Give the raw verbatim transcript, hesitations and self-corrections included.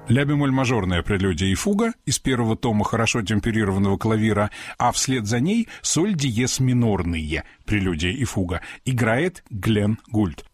Ля-бемоль мажорная прелюдия и фуга из первого тома хорошо темперированного клавира, а вслед за ней соль диез минорные прелюдия и фуга играет Глен Гульд.